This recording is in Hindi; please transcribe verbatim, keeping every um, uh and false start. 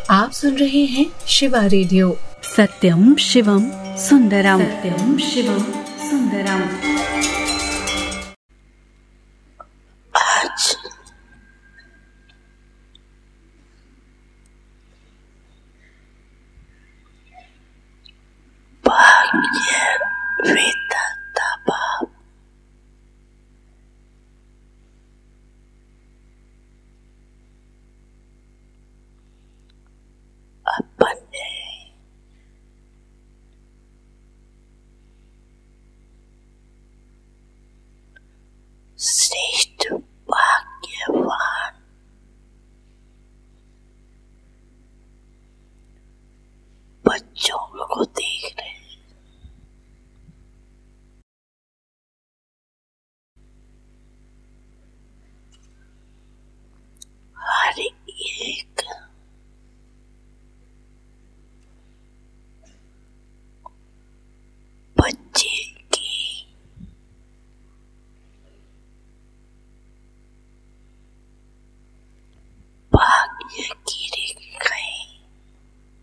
आप सुन रहे हैं शिवा रेडियो। सत्यम शिवम सुंदरम, सत्यम शिवम सुंदरम। आज भाग्य विधाता बाप अपने श्रेष्ठ भाग्यवान बच्चों को देख